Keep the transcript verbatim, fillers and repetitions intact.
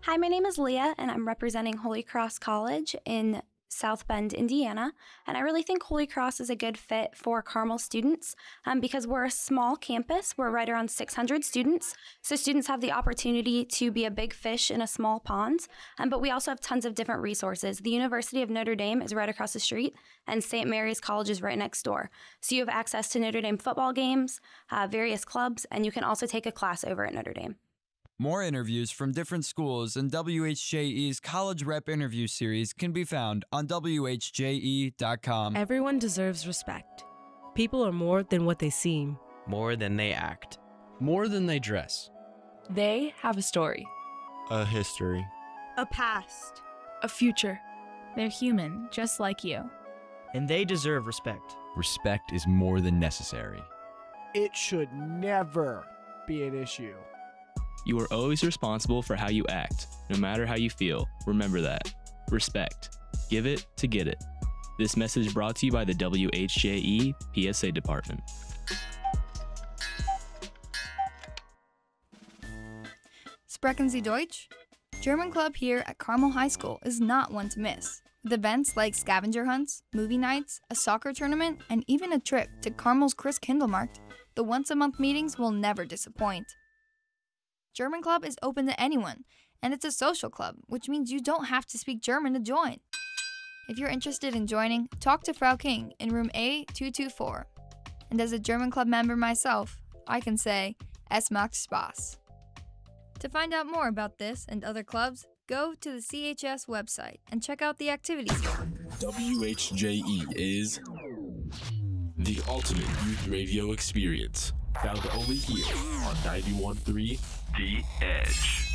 Hi, my name is Leah, and I'm representing Holy Cross College in South Bend, Indiana. And I really think Holy Cross is a good fit for Carmel students um, because we're a small campus. We're right around six hundred students. So students have the opportunity to be a big fish in a small pond. Um, but we also have tons of different resources. The University of Notre Dame is right across the street, and Saint Mary's College is right next door. So you have access to Notre Dame football games, uh, various clubs, and you can also take a class over at Notre Dame. More interviews from different schools and W H J E's College Rep Interview Series can be found on W H J E dot com. Everyone deserves respect. People are more than what they seem. More than they act. More than they dress. They have a story. A history. A past. A future. They're human, just like you. And they deserve respect. Respect is more than necessary. It should never be an issue. You are always responsible for how you act, no matter how you feel. Remember that. Respect. Give it to get it. This message brought to you by the W H J E P S A Department. Sprechen Sie Deutsch? German Club here at Carmel High School is not one to miss. With events like scavenger hunts, movie nights, a soccer tournament, and even a trip to Carmel's Christkindlmarkt, the once-a-month meetings will never disappoint. German Club is open to anyone, and it's a social club, which means you don't have to speak German to join. If you're interested in joining, talk to Frau King in room A two two four. And as a German Club member myself, I can say, es macht Spaß. To find out more about this and other clubs, go to the C H S website and check out the activities. W H J E is the ultimate youth radio experience, found only here on ninety-one point three The Edge.